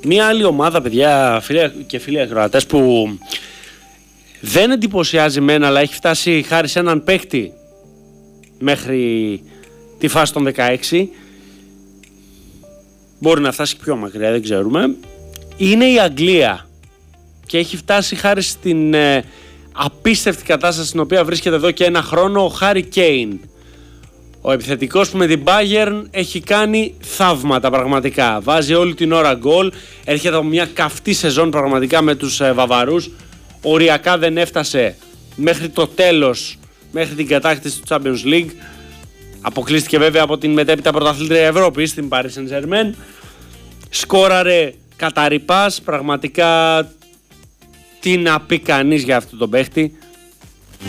Μία άλλη ομάδα, παιδιά, φίλοι και φίλοι ακροατές, που δεν εντυπωσιάζει μένα, αλλά έχει φτάσει χάρη σε έναν παίκτη μέχρι τη φάση των 16. Μπορεί να φτάσει πιο μακριά, δεν ξέρουμε. Είναι η Αγγλία και έχει φτάσει χάρη στην απίστευτη κατάσταση στην οποία βρίσκεται εδώ και ένα χρόνο ο Χάρι Κέιν. Ο επιθετικός που με την Bayern έχει κάνει θαύματα πραγματικά. Βάζει όλη την ώρα γκολ. Έρχεται από μια καυτή σεζόν πραγματικά με τους Βαβαρούς. Οριακά δεν έφτασε μέχρι το τέλος, μέχρι την κατάκτηση του Champions League. Αποκλείστηκε βέβαια από την μετέπειτα πρωταθλήτρια Ευρώπης, την Paris Saint-Germain. Σκόραρε κατά ρηπάς, πραγματικά τι να πει κανείς για αυτόν τον παίχτη.